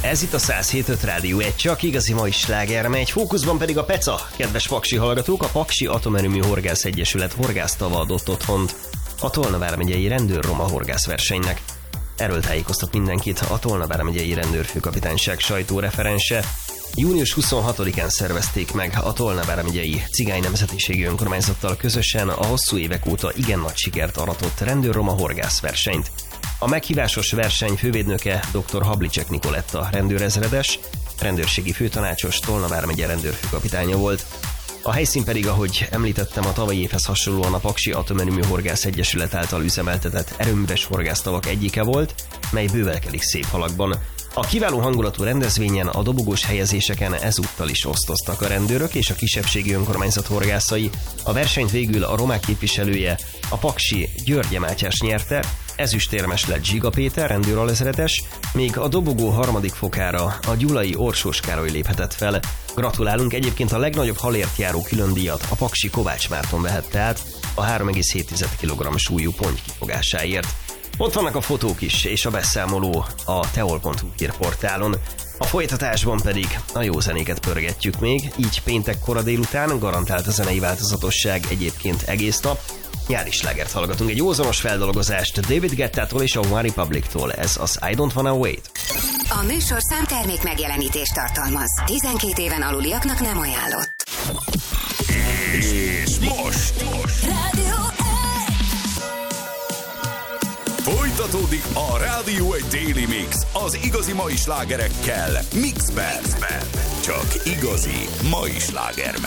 Ez itt a 107.5 Rádió, egy csak igazi mai sláger, megy fókuszban pedig a Peca. Kedves paksi hallgatók, a Paksi Atomerőmű Horgász Egyesület horgásztava adott otthont a Tolna vármegyei rendőr-roma horgászversenynek. Erről tájékoztat mindenkit a Tolna vármegyei rendőrfőkapitányság sajtóreferense. Június 26-án szervezték meg a Tolna vármegyei cigány nemzetiségű önkormányzattal közösen a hosszú évek óta igen nagy sikert aratott rendőr-roma horgászversenyt. A meghívásos verseny fővédnöke dr. Hablicek Nikoletta rendőrezredes, rendőrségi főtanácsos, Tolna vármegye rendőrfőkapitánya volt. A helyszín pedig, ahogy említettem, a tavalyi évhez hasonlóan a Paksi Atomerőmű Horgász Egyesület által üzemeltetett erőműves horgásztavak egyike volt, mely bővelkedik szép halakban. A kiváló hangulatú rendezvényen a dobogós helyezéseken ezúttal is osztoztak a rendőrök és a kisebbségi önkormányzat horgászai. A versenyt végül a romák képviselője, a paksi György Mátyás nyerte, ezüstérmes lett Zsiga Péter, rendőralezredes, míg a dobogó harmadik fokára a gyulai Orsós Károly léphetett fel. Gratulálunk, egyébként a legnagyobb halért járó különdíjat a paksi Kovács Márton vehette át a 3,7 kg súlyú ponty kifogásáért. Ott vannak a fotók is, és a beszámoló a teol.hu hírportálon. A folytatásban pedig a jó zenéket pörgetjük még, így péntek kora délután, garantált a zenei változatosság egyébként egész nap. Nyári slágert hallgatunk, egy józanos feldolgozást David Guettától és a One Republictól, ez az I Don't Wanna Wait. A műsor számtermék megjelenítést tartalmaz. 12 éven aluliaknak nem ajánlott. És most folytatódik a Rádió egy Daily Mix az igazi mai slágerekkel Mixben. Csak igazi mai sláger